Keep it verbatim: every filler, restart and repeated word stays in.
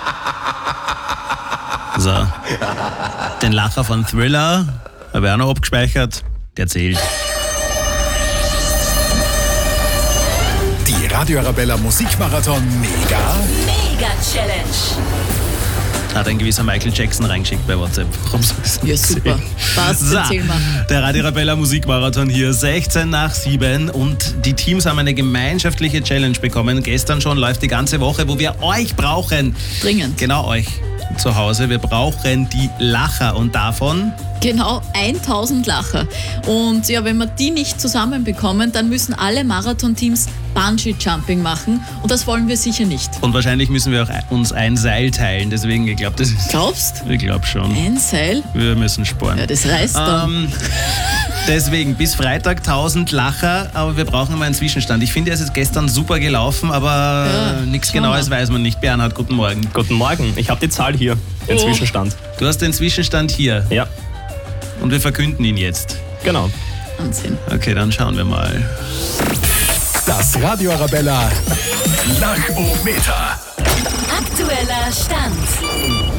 So. Den Lacher von Thriller habe ich auch noch abgespeichert. Der zählt. Die Radio Arabella Musikmarathon Mega Mega Challenge. Hat ein gewisser Michael Jackson reingeschickt bei WhatsApp. Warum soll ich's Ja, nicht super. sehen? Passt, So, erzähl mal. der Radio Arabella Musikmarathon hier, sechzehn nach sieben, und die Teams haben eine gemeinschaftliche Challenge bekommen. Gestern schon, läuft die ganze Woche, wo wir euch brauchen. Dringend. Genau euch zu Hause. Wir brauchen die Lacher und davon... Genau tausend Lacher. Und ja, wenn wir die nicht zusammenbekommen, dann müssen alle Marathon-Teams Bungee-Jumping machen. Und das wollen wir sicher nicht. Und wahrscheinlich müssen wir auch uns ein Seil teilen. Deswegen, ich glaube, das ist... Glaubst? Ich glaube schon. Ein Seil? Wir müssen sparen. Ja, das reißt dann. Ähm, deswegen, bis Freitag tausend Lacher, aber wir brauchen mal einen Zwischenstand. Ich finde, es ist gestern super gelaufen, aber Ja, nichts schauen Genaues wir. weiß man nicht. Bernhard, guten Morgen. Guten Morgen, ich habe die Zahl hier, den Oh. Zwischenstand. Du hast den Zwischenstand hier Ja, und wir verkünden ihn jetzt. genau. Wahnsinn. Okay, dann schauen wir mal. Das Radio Arabella Lachometer. Aktueller Stand.